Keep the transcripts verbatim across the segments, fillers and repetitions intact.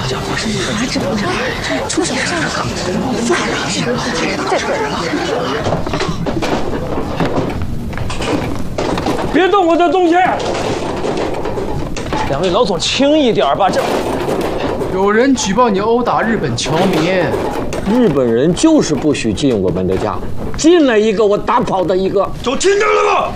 家伙，啥这不着？出什么事了？算了，没事，再说了。 别动我的东西！两位老总，轻一点吧，这。 有人举报你殴打日本侨民， 日本人就是不许进我们的家，进来一个我打跑的一个， 都听到了吗？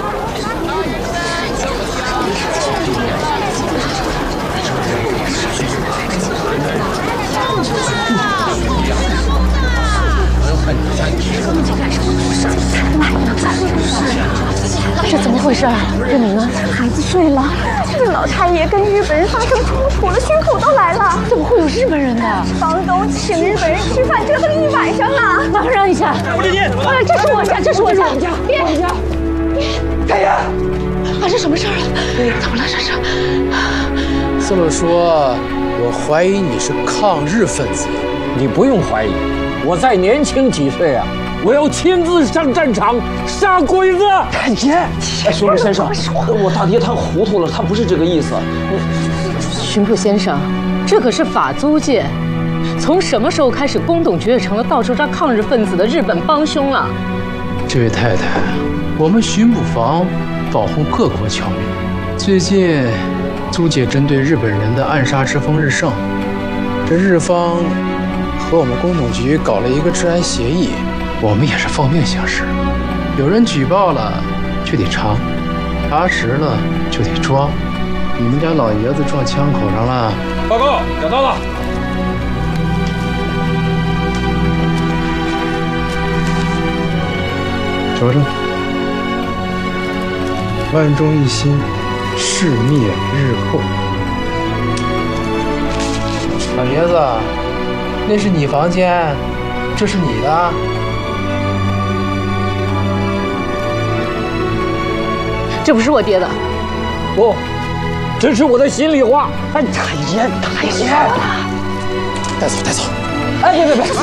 这怎么回事？月明呢？孩子睡了。这个老太爷跟日本人发生冲突了，军口都来了。怎么会有日本人的？房东请日本人吃饭，折腾一晚上了。马上让一下。 不理你。 哎，这是我家，这是我家。别，别， 太爷， 发生什么事了？怎么了？这是？ 这么说，我怀疑你是抗日分子。 你不用怀疑，我再年轻几岁啊！ 我要亲自上战场杀鬼子！ 太爷，哎，巡捕先生，我大爹他糊涂了，他不是这个意思。 巡捕先生，这可是法租界，从什么时候开始，宫董局也成了到处抓抗日分子的日本帮凶了？ 这位太太，我们巡捕房保护各国侨民，最近租界针对日本人的暗杀之风日盛，这日方和我们宫董局搞了一个治安协议。 我们也是奉命行事，有人举报了就得查，查实了就得抓。你们家老爷子撞枪口上了， 报告，找到了。 瞅瞅，万众一心，誓灭日寇。老爷子，那是你房间，这是你的。 这不是我爹的， 不，这是我的心里话。 哎，太爷，太爷， 带走，带走。 哎，别别别，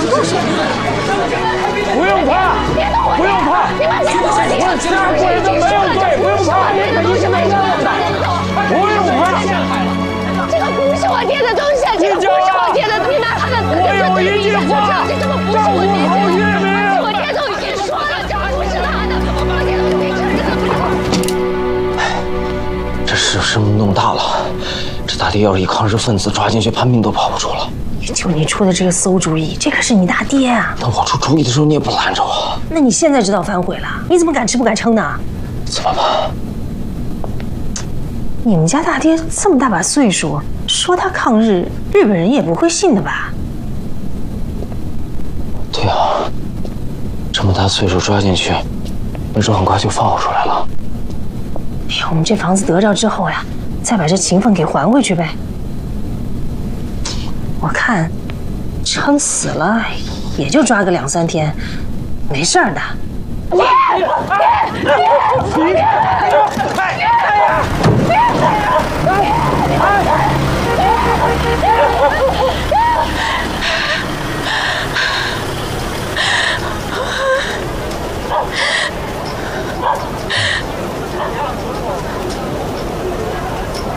不用怕，不用怕，我杀鬼子没有罪，不用怕，这个东西没用的，不用怕。 这个不是我爹的东西，这个不是我爹的，你拿他的资料我有一句话， 这根本不是照顾我爹好月明。 我爹都已经说了，这不是他的，我爹都没证据了。 这事是弄大了，这大爹要是一抗日分子抓进去，叛命都跑不出了。 就你出的这个馊主意，这可是你大爹啊！ 那我出主意的时候，你也不拦着我。 那你现在知道反悔了，你怎么敢吃不敢撑呢？ 怎么办？ 你们家大爹这么大把岁数，说他抗日，日本人也不会信的吧？ 对啊，这么大岁数抓进去，没准很快就放我出来了。 哎呀，我们这房子得着之后呀，再把这情分给还回去呗。我看，撑死了也就抓个两三天，没事儿的。 别别别别！哎哎哎！